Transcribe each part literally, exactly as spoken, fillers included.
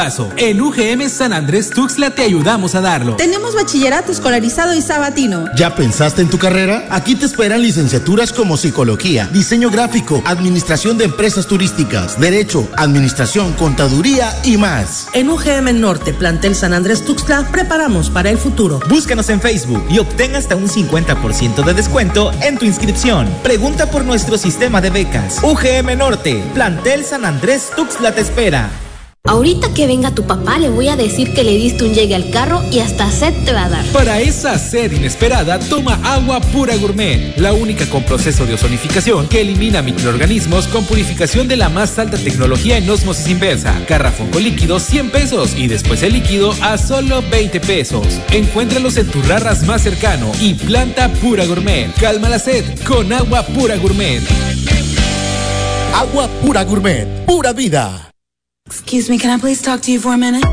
En U G M San Andrés Tuxtla te ayudamos a darlo. Tenemos bachillerato escolarizado y sabatino. ¿Ya pensaste en tu carrera? Aquí te esperan licenciaturas como psicología, diseño gráfico, administración de empresas turísticas, derecho, administración, contaduría y más. En U G M Norte, plantel San Andrés Tuxtla, preparamos para el futuro. Búscanos en Facebook y obtén hasta un cincuenta por ciento de descuento en tu inscripción. Pregunta por nuestro sistema de becas. U G M Norte, plantel San Andrés Tuxtla te espera. Ahorita que venga tu papá le voy a decir que le diste un llegue al carro y hasta sed te va a dar. Para esa sed inesperada, toma Agua Pura Gourmet, la única con proceso de ozonificación que elimina microorganismos con purificación de la más alta tecnología en ósmosis inversa. Garrafón con líquido cien pesos y después el líquido a solo veinte pesos. Encuéntralos en tu Rarras más cercano y planta Pura Gourmet. Calma la sed con Agua Pura Gourmet. Agua Pura Gourmet, pura vida. Excuse me, can I please talk to you for a minute?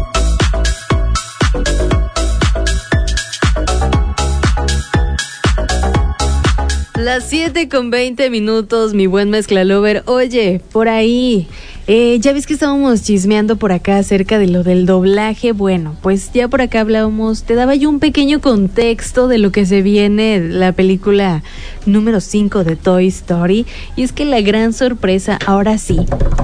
Las siete con veinte minutos, mi buen mezcla lover. Oye, por ahí, eh, ya ves que estábamos chismeando por acá acerca de lo del doblaje. Bueno, pues ya por acá hablábamos, te daba yo un pequeño contexto de lo que se viene, la película número cinco de Toy Story. Y es que la gran sorpresa, ahora sí,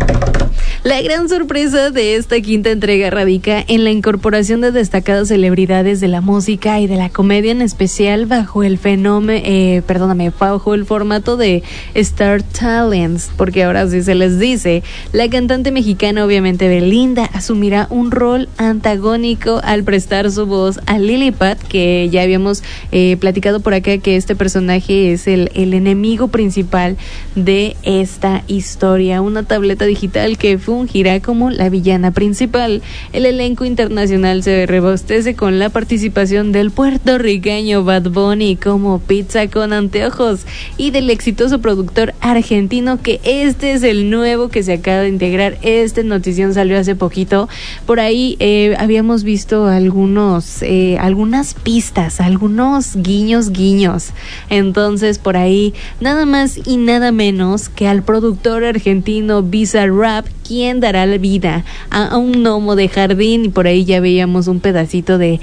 la gran sorpresa de esta quinta entrega radica en la incorporación de destacadas celebridades de la música y de la comedia, en especial bajo el fenómeno, eh, perdóname, bajo el formato de Star Talents, porque ahora sí se les dice. La cantante mexicana, obviamente Belinda, asumirá un rol antagónico al prestar su voz a Lilliput, que ya habíamos eh, platicado por acá que este personaje es el, el enemigo principal de esta historia, una tableta digital que fungirá como la villana principal. El elenco internacional se rebostece con la participación del puertorriqueño Bad Bunny como Pizza con Anteojos y del exitoso productor argentino, que este es el nuevo que se acaba de integrar. Este notición salió hace poquito. Por ahí eh, habíamos visto algunos eh, algunas pistas, algunos guiños guiños. Entonces por ahí nada más y nada menos que al productor argentino Bizarrap, quien dará la vida a, a un gnomo de jardín, y por ahí ya veíamos un pedacito de,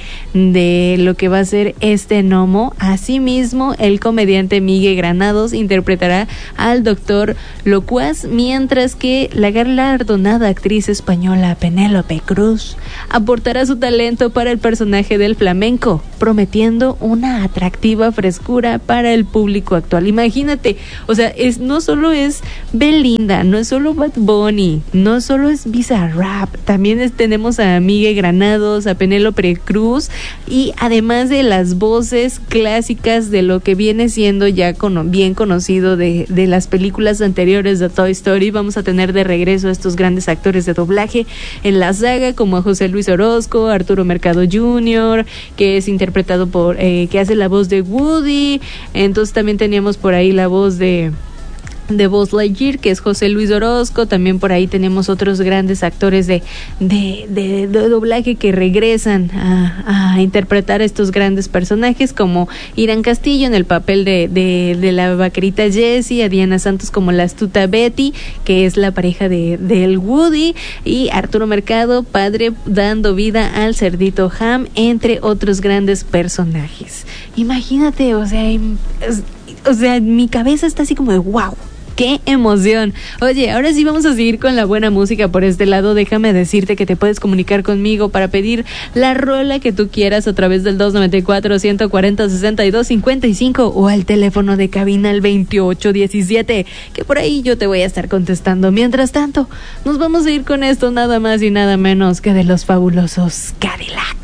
de lo que va a ser este gnomo. Asimismo, el comediante Miguel Granados interpretará al doctor Locuaz, mientras que la galardonada actriz española Penélope Cruz aportará su talento para el personaje del flamenco, prometiendo una atractiva frescura para el público actual. Imagínate, o sea, es no solo es Belinda, no es solo Bad Bunny, no solo es Bizarrap, también es, tenemos a Miguel Granados, a Penélope Cruz, y además de las voces clásicas de lo que viene siendo ya con, bien conocido de, de las películas anteriores de Toy Story, vamos a tener de regreso a estos grandes actores de doblaje en la saga, como a José Luis Orozco, Arturo Mercado junior, que es interpretado por, eh, que hace la voz de Woody. Entonces también teníamos por ahí la voz de de Buzz Lightyear, que es José Luis Orozco. También por ahí tenemos otros grandes actores de, de, de, de doblaje que regresan a, a interpretar estos grandes personajes, como Irán Castillo en el papel de, de, de la vaquerita Jessie, a Diana Santos como la astuta Betty, que es la pareja de del Woody, y Arturo Mercado, padre, dando vida al cerdito Ham, entre otros grandes personajes. Imagínate, o sea, o sea, mi cabeza está así como de wow. ¡Qué emoción! Oye, ahora sí vamos a seguir con la buena música por este lado. Déjame decirte que te puedes comunicar conmigo para pedir la rola que tú quieras a través del dos noventa y cuatro, ciento cuarenta, sesenta y dos cincuenta y cinco o al teléfono de cabina el veintiocho diecisiete, que por ahí yo te voy a estar contestando. Mientras tanto, nos vamos a ir con esto, nada más y nada menos que de los fabulosos Cadillac.